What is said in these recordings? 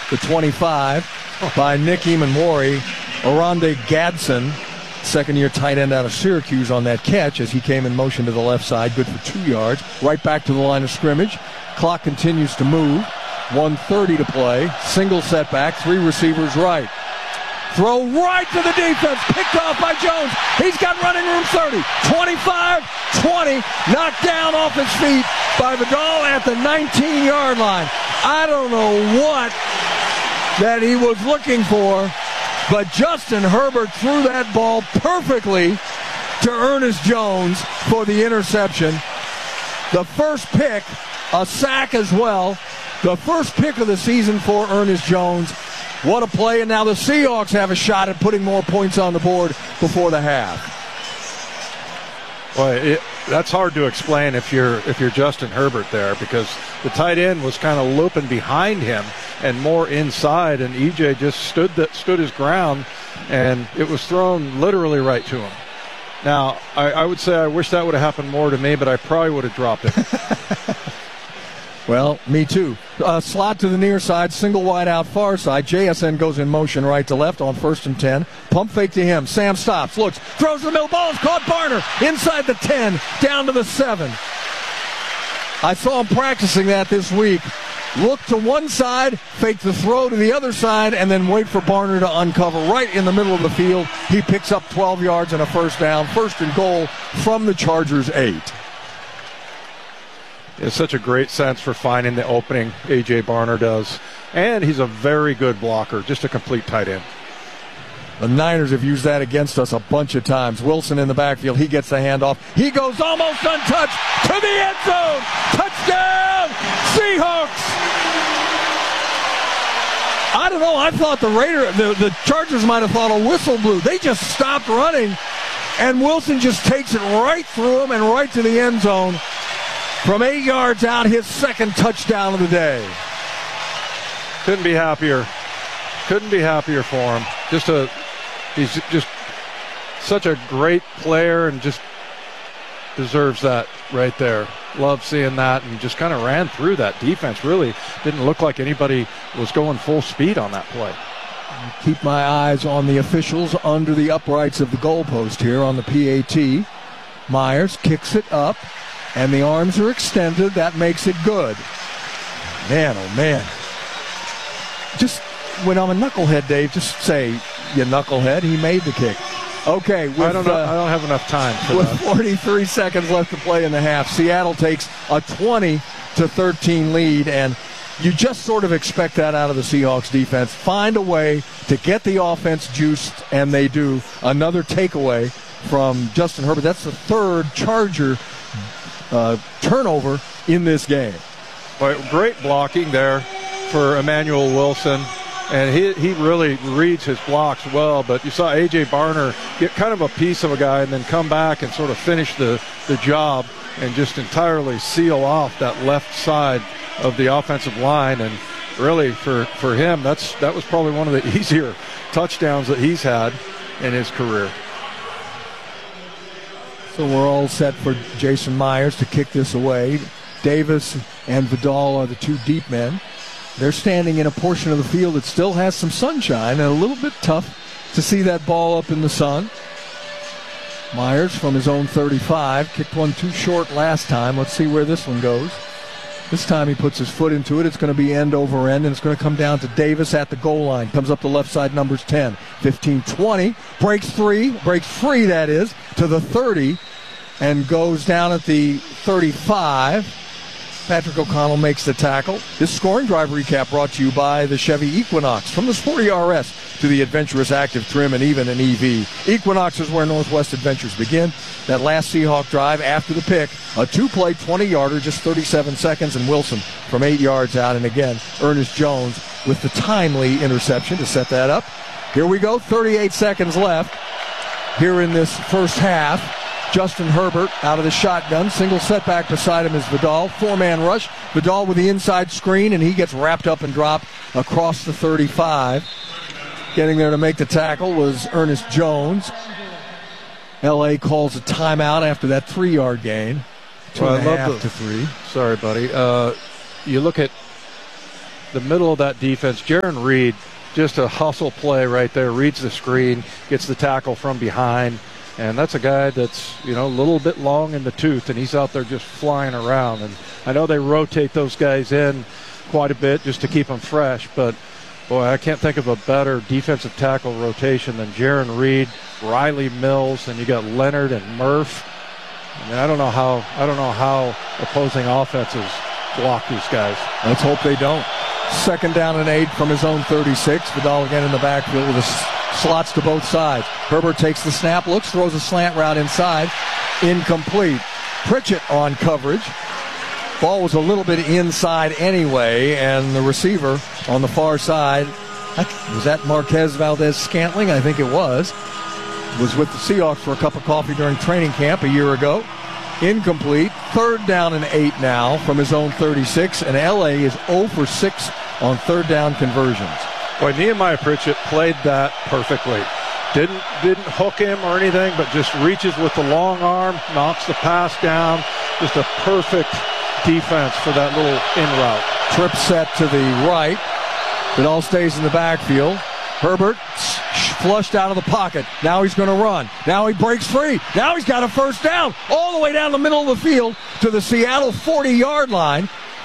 the 25 by Nick Emanwari. Oronde Gadsden, second-year tight end out of Syracuse, on that catch as he came in motion to the left side. Good for 2 yards. Right back to the line of scrimmage. Clock continues to move. 1:30 to play. Single setback. 3 receivers right. Throw right to the defense. Picked off by Jones. He's got running room 30. 25, 20. Knocked down off his feet by Vidal at the 19-yard line. I don't know what that he was looking for, but Justin Herbert threw that ball perfectly to Ernest Jones for the interception. The first pick, a sack as well. The first pick of the season for Ernest Jones. What a play, and now the Seahawks have a shot at putting more points on the board before the half. Boy, that's hard to explain if you're Justin Herbert there, because the tight end was kind of looping behind him and more inside, and EJ just stood his ground, and it was thrown literally right to him. Now, I would say I wish that would have happened more to me, but I probably would have dropped it. Well, me too. Slot to the near side, single wide out far side. JSN goes in motion right to left on 1st and 10. Pump fake to him. Sam stops, looks, throws the middle. Ball is caught. Barner inside the 10, down to the 7. I saw him practicing that this week. Look to one side, fake the throw to the other side, and then wait for Barner to uncover right in the middle of the field. He picks up 12 yards and a first down. 1st and goal from the Chargers' 8. It's such a great sense for finding the opening, A.J. Barner does. And he's a very good blocker, just a complete tight end. The Niners have used that against us a bunch of times. Wilson in the backfield. He gets the handoff. He goes almost untouched to the end zone. Touchdown, Seahawks. I don't know. I thought the Chargers might have thought a whistle blew. They just stopped running, and Wilson just takes it right through him and right to the end zone. From 8 yards out, his second touchdown of the day. Couldn't be happier. Couldn't be happier for him. He's just such a great player and just deserves that right there. Love seeing that, and just kind of ran through that defense. Really didn't look like anybody was going full speed on that play. Keep my eyes on the officials under the uprights of the goalpost here on the PAT. Myers kicks it up, and the arms are extended. That makes it good. Man, oh man. Just when I'm a knucklehead, Dave, just say, you knucklehead, he made the kick. Okay. I don't have enough time for with that. 43 seconds left to play in the half, Seattle takes a 20-13 lead, and you just sort of expect that out of the Seahawks defense. Find a way to get the offense juiced, and they do. Another takeaway from Justin Herbert. That's the third Charger turnover in this game. Well, great blocking there for Emmanuel Wilson, and he really reads his blocks well, but you saw A.J. Barner get kind of a piece of a guy and then come back and sort of finish the job and just entirely seal off that left side of the offensive line. And really for him, that was probably one of the easier touchdowns that he's had in his career. So we're all set for Jason Myers to kick this away. Davis and Vidal are the two deep men. They're standing in a portion of the field that still has some sunshine, and a little bit tough to see that ball up in the sun. Myers from his own 35 kicked one too short last time. Let's see where this one goes. This time he puts his foot into it. It's going to be end over end, and it's going to come down to Davis at the goal line. Comes up the left side, numbers 10, 15, 20. Breaks free, that is, to the 30, and goes down at the 35. Patrick O'Connell makes the tackle. This scoring drive recap brought to you by the Chevy Equinox. From the sporty RS to the adventurous active trim and even an EV. Equinox is where Northwest adventures begin. That last Seahawk drive after the pick, a two-play 20-yarder, just 37 seconds, and Wilson from 8 yards out. And again, Ernest Jones with the timely interception to set that up. Here we go, 38 seconds left here in this first half. Justin Herbert out of the shotgun. Single setback beside him is Vidal. Four-man rush. Vidal with the inside screen, and he gets wrapped up and dropped across the 35. Getting there to make the tackle was Ernest Jones. L.A. calls a timeout after that 3-yard gain. 2.5 to 3. Sorry, buddy. You look at the middle of that defense. Jaron Reed, just a hustle play right there, reads the screen, gets the tackle from behind. And that's a guy that's, a little bit long in the tooth, and he's out there just flying around. And I know they rotate those guys in quite a bit just to keep them fresh, but boy, I can't think of a better defensive tackle rotation than Jaron Reed, Riley Mills, and you got Leonard and Murph. I mean, I don't know how opposing offenses block these guys. Let's hope they don't. 2nd down and 8 from his own 36. Vidal again in the backfield with slots to both sides. Herbert takes the snap, looks, throws a slant route inside. Incomplete. Pritchett on coverage. Ball was a little bit inside anyway, and the receiver on the far side, was that Marquez Valdez-Scantling? I think it was with the Seahawks for a cup of coffee during training camp a year ago. Incomplete. 3rd down and 8 now from his own 36, and LA is 0 for 6 on 3rd down conversions. Boy, Nehemiah Pritchett played that perfectly. Didn't hook him or anything, but just reaches with the long arm, knocks the pass down. Just a perfect defense for that little in route. Trip set to the right. It all stays in the backfield. Herbert flushed out of the pocket. Now he's going to run. Now he breaks free. Now he's got a 1st down all the way down the middle of the field to the Seattle 40-yard line.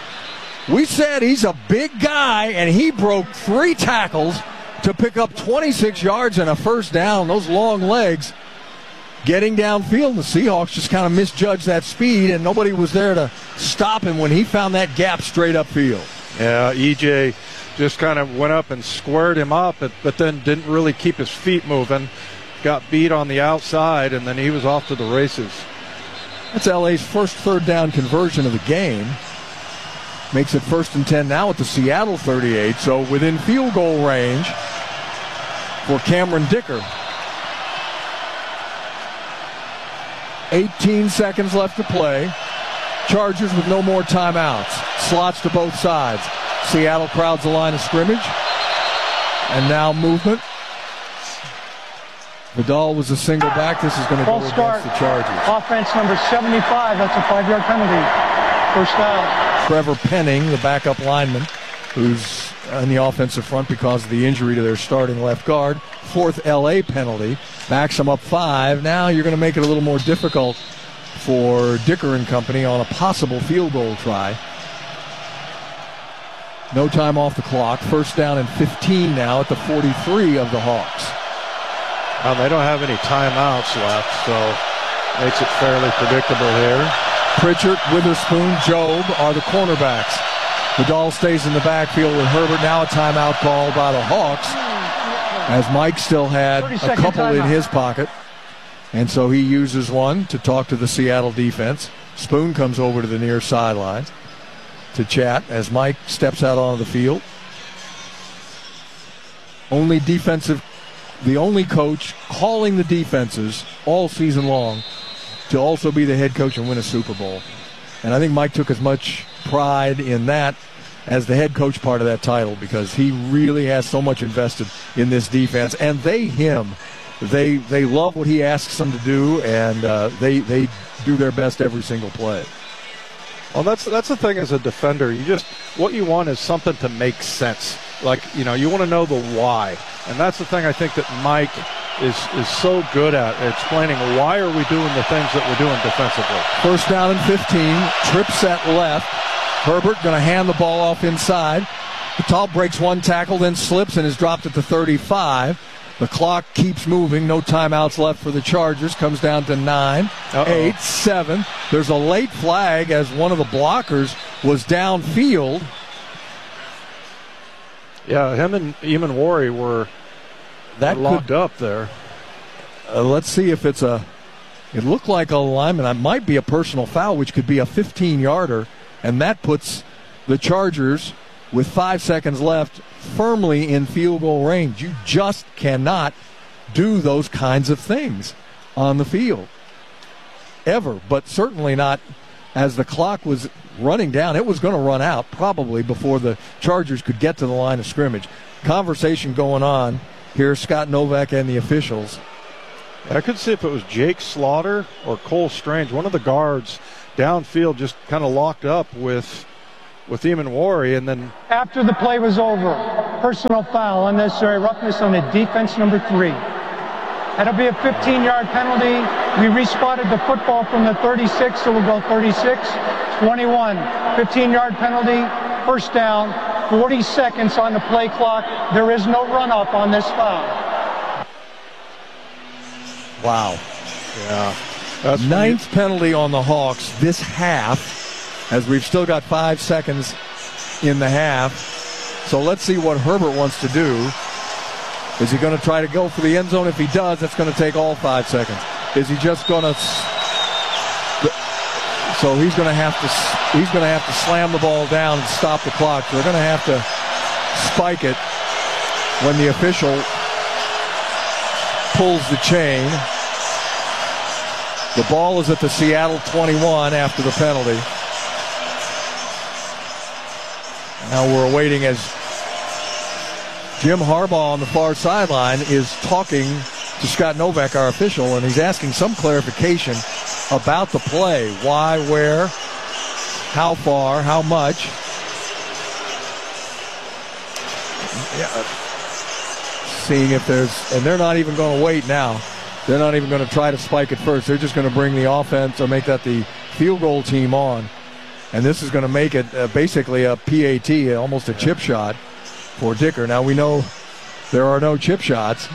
We said he's a big guy, and he broke 3 tackles to pick up 26 yards and a 1st down. Those long legs getting downfield. The Seahawks just kind of misjudged that speed, and nobody was there to stop him when he found that gap straight upfield. Yeah, EJ just kind of went up and squared him up, but then didn't really keep his feet moving. Got beat on the outside, and then he was off to the races. That's LA's first 3rd down conversion of the game. Makes it 1st and 10 now at the Seattle 38, so within field goal range for Cameron Dicker. 18 seconds left to play. Chargers with no more timeouts. Slots to both sides. Seattle crowds the line of scrimmage. And now movement. Vidal was a single back. This is going to go against the Chargers. Offense number 75. That's a 5-yard penalty. 1st down. Trevor Penning, the backup lineman, who's on the offensive front because of the injury to their starting left guard. 4th LA penalty. Backs them up 5. Now you're going to make it a little more difficult for Dicker and company on a possible field goal try. No time off the clock. 1st down and 15 now at the 43 of the Hawks. They don't have any timeouts left, so makes it fairly predictable here. Pritchard, Witherspoon, Job are the cornerbacks. Vidal stays in the backfield with Herbert. Now a timeout called by the Hawks, as Mike still had a couple in his pocket. And so he uses one to talk to the Seattle defense. Spoon comes over to the near sideline to chat as Mike steps out onto the field. The only coach calling the defenses all season long to also be the head coach and win a Super Bowl. And I think Mike took as much pride in that as the head coach part of that title, because he really has so much invested in this defense. And they love what he asks them to do, and they do their best every single play. Well, that's the thing as a defender. What you want is something to make sense. Like, you want to know the why. And that's the thing I think that Mike is so good at explaining why are we doing the things that we're doing defensively. 1st down and 15. Trip set left. Herbert going to hand the ball off inside. Vidal breaks 1 tackle, then slips and is dropped at the 35. The clock keeps moving. No timeouts left for the Chargers. Comes down to 9, 8, 7. There's a late flag as one of the blockers was downfield. Yeah, him and Eamon Worry were locked up there. Let's see if it looked like a lineman. It might be a personal foul, which could be a 15-yarder, and that puts the Chargers, with 5 seconds left, firmly in field goal range. You just cannot do those kinds of things on the field, ever, but certainly not as the clock was running down. It was going to run out probably before the Chargers could get to the line of scrimmage. Conversation going on here, Scott Novak and the officials. I could see if it was Jake Slaughter or Cole Strange, one of the guards downfield, just kind of locked up with with Eamon and then After the play was over, personal foul, unnecessary roughness on the defense, number 3. That'll be a 15-yard penalty. We respotted the football from the 36, so we'll go 36, 21. 15-yard penalty, first down, 40 seconds on the play clock. There is no run-up on this foul. Wow. yeah. That's Ninth penalty on the Hawks this half, as we've still got 5 seconds in the half. So let's see what Herbert wants to do. Is he going to try to go for the end zone? If he does, that's going to take all 5 seconds. Is he just going to? So he's going to have to slam the ball down and stop the clock. So they're going to have to spike it when the official pulls the chain. The ball is at the Seattle 21 after the penalty. Now we're waiting as Jim Harbaugh on the far sideline is talking to Scott Novak, our official, and he's asking some clarification about the play. Why, where, how far, how much. Yeah. Seeing if there's, and they're not even going to wait now. They're not even going to try to spike it first. They're just going to bring the offense or make that the field goal team on. And this is going to make it basically a PAT, almost a chip shot for Dicker. Now we know there are no chip shots,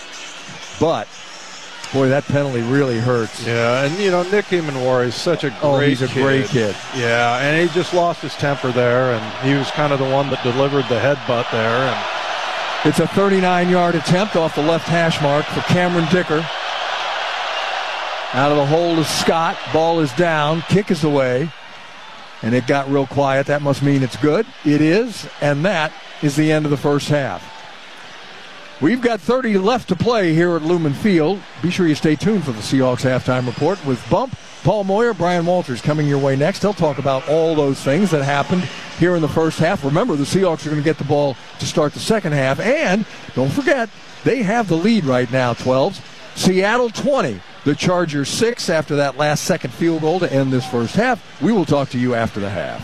but boy, that penalty really hurts. Yeah, and Nick Eamon is such a great he's a great kid. Yeah, and he just lost his temper there, and he was kind of the one that delivered the headbutt there. And it's a 39-yard attempt off the left hash mark for Cameron Dicker. Out of the hold is Scott. Ball is down. Kick is away. And it got real quiet. That must mean it's good. It is. And that is the end of the first half. We've got 30 left to play here at Lumen Field. Be sure you stay tuned for the Seahawks halftime report with Bump, Paul Moyer, Brian Walters coming your way next. They'll talk about all those things that happened here in the first half. Remember, the Seahawks are going to get the ball to start the second half. And don't forget, they have the lead right now, 12s. Seattle 20. The Chargers 6 after that last-second field goal to end this first half. We will talk to you after the half.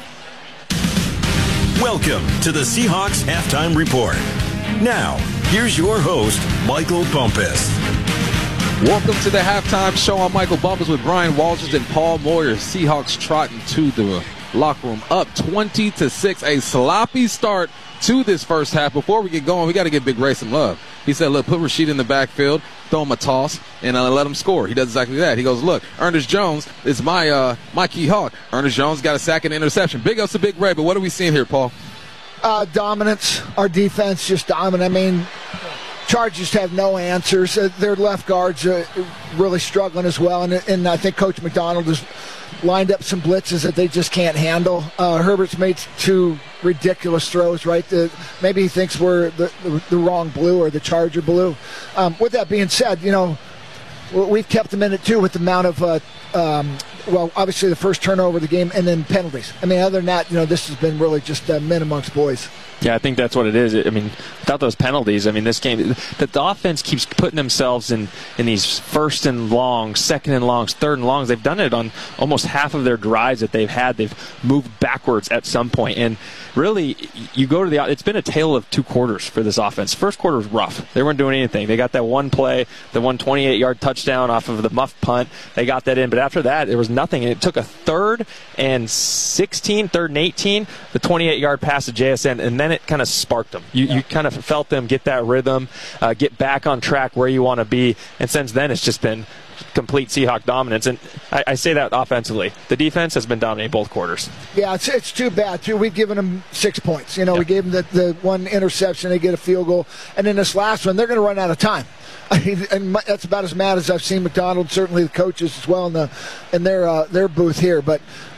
Welcome to the Seahawks Halftime Report. Now, here's your host, Michael Bumpus. Welcome to the Halftime Show. I'm Michael Bumpus with Brian Walters and Paul Moyer. Seahawks trotting to the locker room up 20-6. A sloppy start to this first half. Before we get going, we got to give Big Ray some love. He said, look, put Rashid in the backfield, throw him a toss, and let him score. He does exactly that. He goes, look, Ernest Jones is my key hawk. Ernest Jones got a sack and interception. Big ups to Big Ray, but what are we seeing here, Paul? Dominance. Our defense just dominant. I mean, Chargers have no answers. Their left guards are really struggling as well, and I think Coach McDonald has lined up some blitzes that they just can't handle. Herbert's made 2 ridiculous throws, right? Maybe he thinks we're the wrong blue or the Charger blue. With that being said, we've kept them in it too with the amount of, obviously the first turnover of the game and then penalties. I mean, other than that, this has been really just men amongst boys. Yeah, I think that's what it is. I mean, without those penalties, I mean, this game, the offense keeps putting themselves in these first and longs, second and longs, third and longs. They've done it on almost half of their drives that they've had. They've moved backwards at some point. And really, you go to it's been a tale of 2 quarters for this offense. First quarter was rough. They weren't doing anything. They got that one play, the 128-yard touchdown off of the muff punt. They got that in. But after that, there was nothing. And it took a 3rd and 16, 3rd and 18, the 28-yard pass to JSN, and then it kind of sparked them. You kind of felt them get that rhythm, get back on track where you want to be. And since then, it's just been complete Seahawk dominance. And I say that offensively. The defense has been dominating both quarters. Yeah, it's too bad, too. We've given them 6 points. We gave them the one interception. They get a field goal. And then this last one, they're going to run out of time. And that's about as mad as I've seen McDonald, certainly the coaches as well in their booth here. But,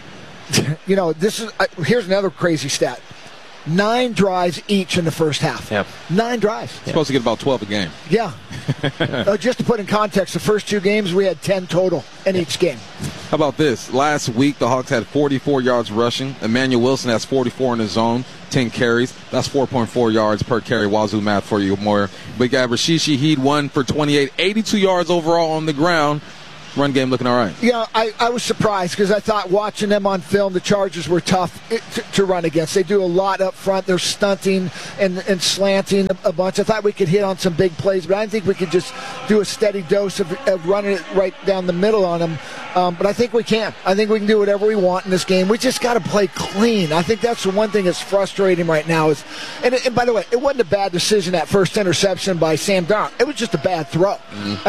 here's another crazy stat. 9 drives each in the first half. Yep. 9 drives. Supposed to get about 12 a game. Yeah. Just to put in context, the first 2 games we had 10 total in each game. How about this? Last week, the Hawks had 44 yards rushing. Emmanuel Wilson has 44 in his zone, 10 carries. That's 4.4 yards per carry. Wazoo math for you, Moyer. We got Rashid Shaheed, 1 for 28, 82 yards overall on the ground. run game looking all right. Yeah, I was surprised because I thought watching them on film, the Chargers were tough to run against. They do a lot up front. They're stunting and slanting a bunch. I thought we could hit on some big plays, but I didn't think we could just do a steady dose of running it right down the middle on them. But I think we can. I think we can do whatever we want in this game. We just got to play clean. I think that's the one thing that's frustrating right now. And by the way, it wasn't a bad decision, that first interception by Sam Darnold. It was just a bad throw.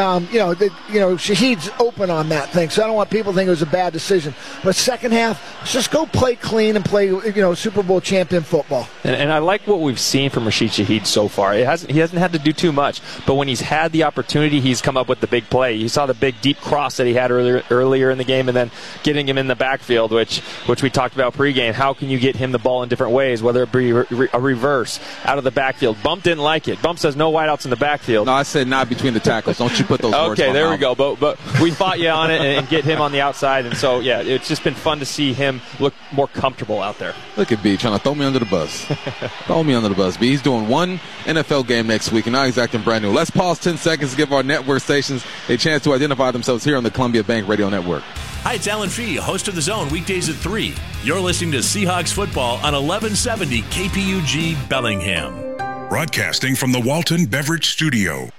Shaheed's open on that thing, so I don't want people to think it was a bad decision. But second half, let's just go play clean and play, Super Bowl champion football. And I like what we've seen from Rashid Shaheed so far. He hasn't had to do too much, but when he's had the opportunity, he's come up with the big play. You saw the big deep cross that he had earlier in the game, and then getting him in the backfield, which we talked about pregame. How can you get him the ball in different ways, whether it be a reverse out of the backfield? Bump didn't like it. Bump says no wideouts in the backfield. No, I said not between the tackles. Don't you put those words Okay, on there my we go. But we fought you on it and get him on the outside. And so, yeah, it's just been fun to see him look more comfortable out there. Look at B trying to throw me under the bus. Throw me under the bus, B. He's doing one NFL game next week, and now he's acting brand new. Let's pause 10 seconds to give our network stations a chance to identify themselves here on the Columbia Bank Radio Network. Hi, it's Alan Fee, host of The Zone, weekdays at 3. You're listening to Seahawks football on 1170 KPUG Bellingham. Broadcasting from the Walton Beverage Studio.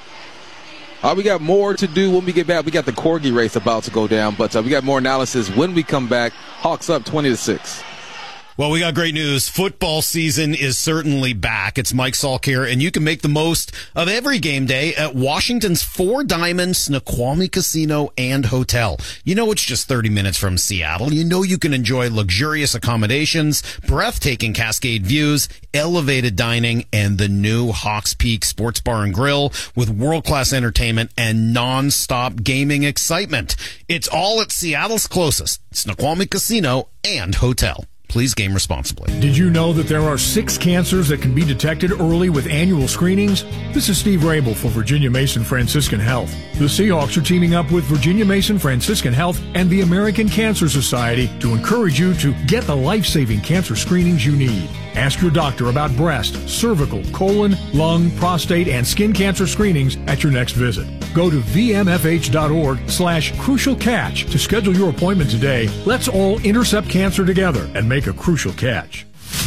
We got more to do when we get back. We got the Corgi race about to go down, but we got more analysis when we come back. Hawks up 20-6. Well, we got great news. Football season is certainly back. It's Mike Salk here, and you can make the most of every game day at Washington's Four Diamond Snoqualmie Casino and Hotel. You know it's just 30 minutes from Seattle. You know you can enjoy luxurious accommodations, breathtaking Cascade views, elevated dining, and the new Hawks Peak Sports Bar and Grill with world-class entertainment and non-stop gaming excitement. It's all at Seattle's closest, Snoqualmie Casino and Hotel. Please game responsibly. Did you know that there are 6 cancers that can be detected early with annual screenings? This is Steve Rabel for Virginia Mason Franciscan Health. The Seahawks are teaming up with Virginia Mason Franciscan Health and the American Cancer Society to encourage you to get the life-saving cancer screenings you need. Ask your doctor about breast, cervical, colon, lung, prostate, and skin cancer screenings at your next visit. Go to vmfh.org/crucial catch to schedule your appointment today. Let's all intercept cancer together and make a crucial catch.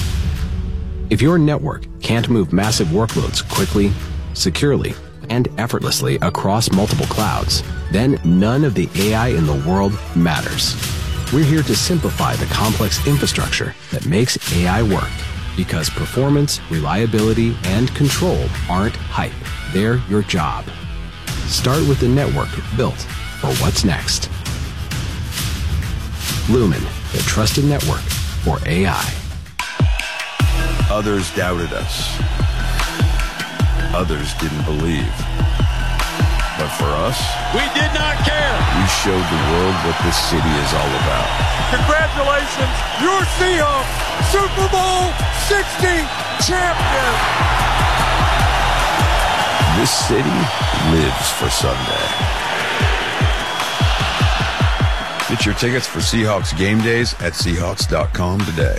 If your network can't move massive workloads quickly, securely, and effortlessly across multiple clouds, then none of the AI in the world matters. We're here to simplify the complex infrastructure that makes AI work, because performance, reliability, and control aren't hype. They're your job. Start with the network built for what's next. Lumen, the trusted network for AI. Others doubted us. Others didn't believe. But for us, we did not care. We showed the world what this city is all about. Congratulations, your Seahawks, Super Bowl 60 champion. This city lives for Sunday. Get your tickets for Seahawks game days at Seahawks.com today.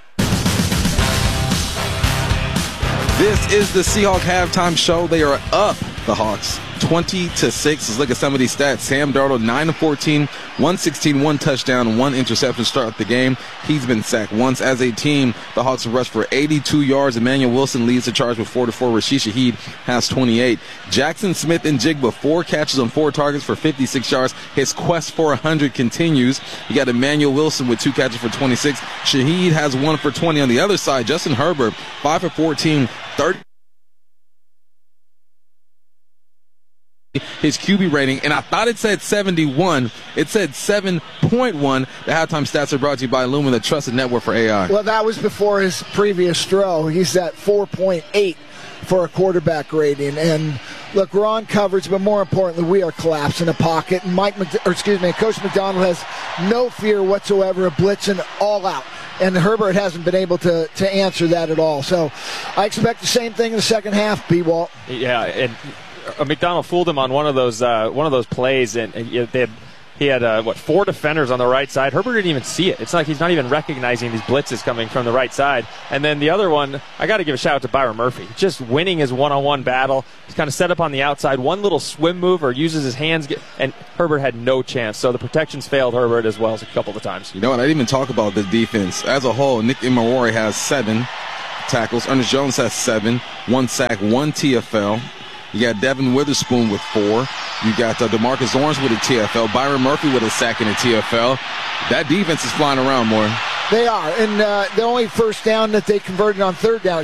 This is the Seahawk halftime show. They are up, the Hawks, 20-6. Let's look at some of these stats. Sam Darnold, 9-14, 116, 1 touchdown, 1 interception to start the game. He's been sacked once. As a team, the Hawks have rushed for 82 yards. Emmanuel Wilson leads the charge with 4-4. Rashid Shaheed has 28. Jackson Smith and Jigba, 4 catches on 4 targets for 56 yards. His quest for 100 continues. You got Emmanuel Wilson with 2 catches for 26. Shaheed has 1 for 20 on the other side. Justin Herbert, 5 for 14, 30. His QB rating, and I thought it said 71. It said 7.1. The halftime stats are brought to you by Lumen, the trusted network for AI. Well, that was before his previous throw. He's at 4.8 for a quarterback rating. And look, we're on coverage, but more importantly, we are collapsing the pocket. And Coach McDonald has no fear whatsoever of blitzing all out. And Herbert hasn't been able to answer that at all. So I expect the same thing in the second half, B-Walt. Yeah, and McDonald fooled him on one of those plays, and they He had, 4 defenders on the right side. Herbert didn't even see it. It's like he's not even recognizing these blitzes coming from the right side. And then the other one, I got to give a shout out to Byron Murphy. Just winning his one-on-one battle. He's kind of set up on the outside. One little swim move or uses his hands, and Herbert had no chance. So the protections failed Herbert as well as a couple of times. You know what? I didn't even talk about the defense. As a whole, Nick Imamori has 7 tackles. Ernest Jones has 7. 1 sack, 1 TFL. You got Devin Witherspoon with 4. You got DeMarcus Lawrence with a TFL. Byron Murphy with a sack and a TFL. That defense is flying around more. They are. And the only first down that they converted on third down,